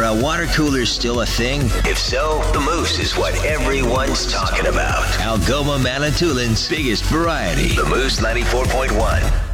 a water cooler still a thing? If so, the Moose is what everyone's talking about. Algoma Manitoulин's biggest variety. The Moose 94.1.